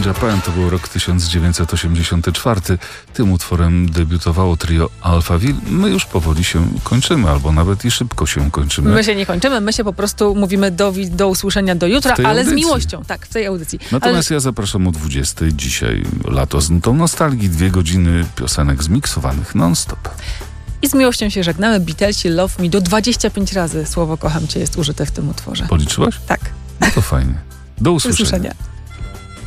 Japan to był rok 1984. Tym utworem debiutowało trio Alphaville. My już powoli się kończymy, albo nawet i szybko się kończymy. My się nie kończymy, my się po prostu mówimy do usłyszenia do jutra, ale audycji. z miłością. Tak, w tej audycji. Natomiast ja zapraszam o 20:00. Dzisiaj Lato z nutą nostalgii. 2 godziny piosenek zmiksowanych non-stop. I z miłością się żegnamy. Beatlesi Love Me. Do 25 razy słowo kocham cię jest użyte w tym utworze. Policzyłaś? Tak. No to fajnie. Do usłyszenia. Do usłyszenia.